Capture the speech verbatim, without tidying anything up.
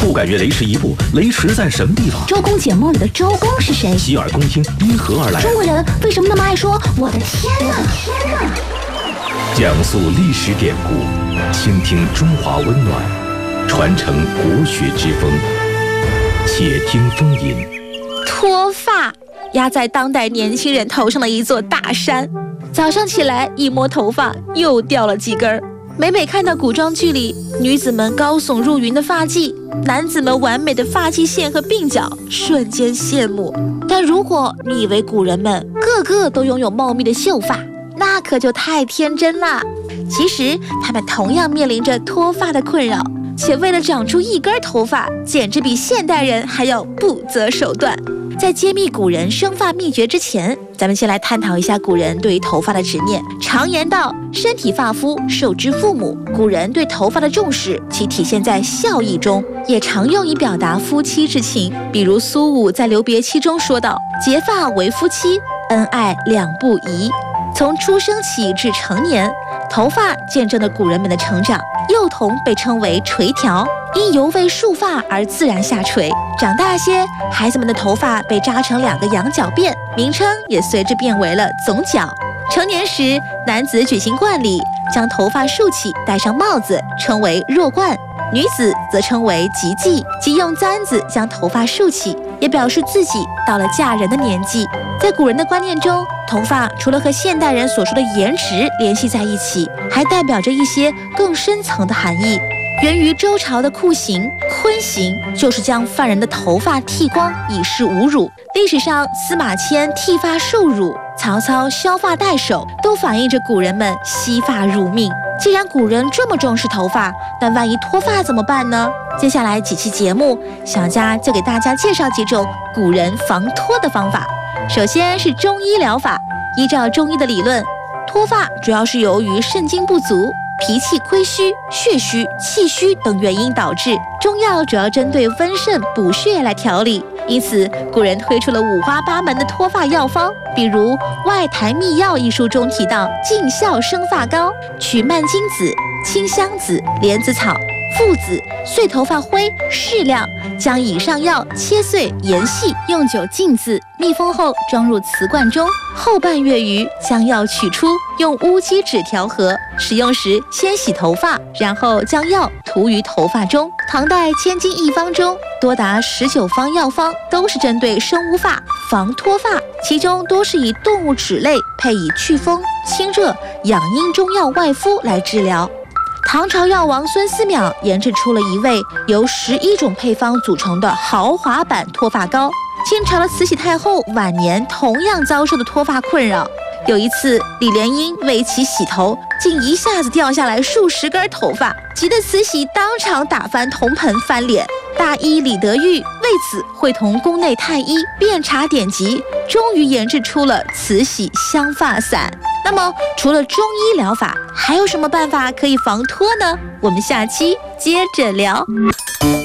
不敢越雷池一步，雷池在什么地方？ 周公解梦里的周公是谁？ 洗耳恭听，因何而来？ 中国人为什么那么爱说我的天哪？天哪！ 讲述历史典故，倾听中华温暖，传承国学之风。且听风吟。 脱发压在当代年轻人头上的一座大山，早上起来一摸头发，又掉了几根儿。每每看到古装剧里女子们高耸入云的发髻，男子们完美的发际线和鬓角，瞬间羡慕。但如果你以为古人们个个都拥有茂密的秀发，那可就太天真啦。其实他们同样面临着脱发的困扰，且为了长出一根头发，简直比现代人还要不择手段。在揭秘古人生发秘诀之前，咱们先来探讨一下古人对于头发的执念。常言道，身体发肤受之父母。古人对头发的重视，其体现在孝义中，也常用以表达夫妻之情。比如苏武在《留别妻》中说道：“结发为夫妻，恩爱两不疑。”从出生起至成年，头发见证了古人们的成长。幼童被称为垂髫，因犹未束发而自然下垂。长大些，孩子们的头发被扎成两个羊角辫，名称也随之变为了总角。成年时，男子举行冠礼，将头发束起，戴上帽子，称为弱冠；女子则称为及髻，即用簪子将头发束起，也表示自己到了嫁人的年纪。在古人的观念中，头发除了和现代人所说的颜值联系在一起，还代表着一些更深层的含义。源于周朝的酷刑坤刑，就是将犯人的头发剃光以示侮辱。历史上司马迁剃发受辱，曹操削发代首，都反映着古人们惜发如命。既然古人这么重视头发，那万一脱发怎么办呢？接下来几期节目，小佳就给大家介绍几种古人防脱的方法。首先是中医疗法。依照中医的理论，脱发主要是由于肾精不足、脾气亏虚、血虚、气虚等原因导致。中药主要针对温肾补血来调理，因此古人推出了五花八门的脱发药方。比如《外台秘药》一书中提到尽孝生发膏，取蔓荆子、清香子、莲子草、附子、碎头发灰适量，将以上药切碎研细，用酒浸渍，密封后装入瓷罐中，后半月余将药取出，用乌鸡纸调和。使用时先洗头发，然后将药涂于头发中。唐代千金一方中多达十九方药方，都是针对生乌发、防脱发，其中多是以动物脂类配以祛风、清热、养阴中药外敷来治疗。唐朝药王孙思邈研制出了一味由十一种配方组成的豪华版脱发膏。清朝的慈禧太后晚年同样遭受的脱发困扰。有一次，李莲英为其洗头，竟一下子掉下来数十根头发，急得慈禧当场打翻铜盆翻脸。大医李德裕为此会同宫内太医遍查典籍，终于研制出了慈禧香发散。那么除了中医疗法，还有什么办法可以防脱呢？我们下期接着聊。